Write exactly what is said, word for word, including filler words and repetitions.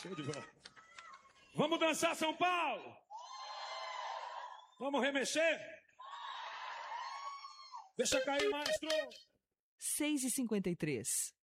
Show de bola. Vamos dançar, São Paulo? Vamos remexer? Deixa cair, maestro. seis e cinquenta e três.